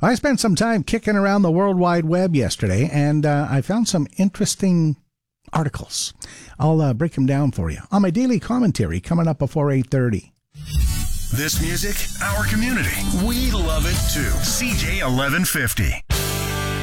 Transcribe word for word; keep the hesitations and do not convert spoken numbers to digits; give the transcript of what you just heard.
I spent some time kicking around the World Wide Web yesterday, and uh, I found some interesting articles. I'll uh, break them down for you on my daily commentary coming up before eight thirty. This music, our community. We love it too. C J eleven fifty.